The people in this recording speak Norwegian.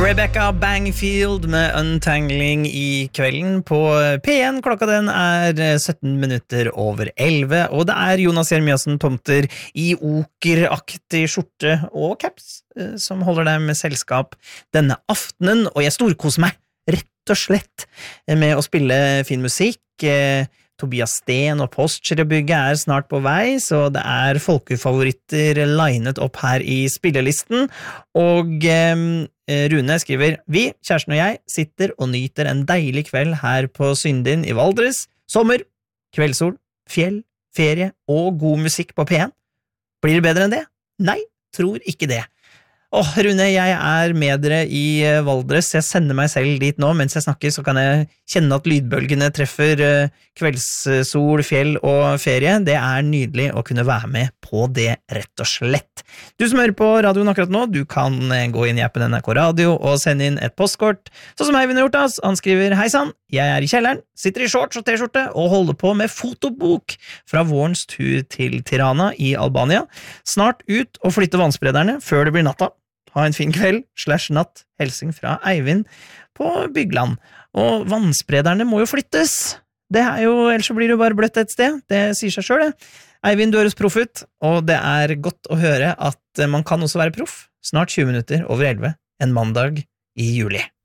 Rebecca Bangfield med Untangling i kvelden på P1. Klokka den 17 minutter over 11, og det Jonas Jeremiassen Tomter i okeraktig skjorte og caps som holder deg med selskap denne aftenen, og jeg storkoser meg rett og slett med å spille fin musikk. Tobias Sten og Postgirobygget snart på vei, så det folkefavoritter linet opp her i spillelisten, og Rune skriver: Vi, kjæresten og jeg, sitter og nyter en deilig kveld her på Syndin i Valdres. Sommer, kveldssol, fjell, ferie og god musikk på P1. Blir det bedre enn det? Nei, tror ikke det. Rune, jeg med dere i Valdres. Jeg sender meg selv dit nå. Mens jeg snakker, så kan jeg kjenne at lydbølgene treffer kveldssol, fjell og ferie. Det nydelig å kunne være med på det, rett og slett. Du som hører på radioen akkurat nå, du kan gå inn i appen NRK Radio og sende inn et postkort, sånn som Eivind har gjort oss. Han skriver: Hei sann, jeg i kjelleren, sitter i shorts og t-skjorte og holder på med fotobok fra vårens tur til Tirana i Albania. Snart ut og flytte vannsprederne før det blir natta. Ha en fin kveld, /natt, helsing fra Eivind på Bygland. Og vannsprederne må jo flyttes. Det ellers så blir det jo bare bløtt et sted. Det sier seg selv, det. Eivind, du høres proff ut, og det godt å høre at man kan også være proff. Snart 20 minutter over 11, en mandag i juli.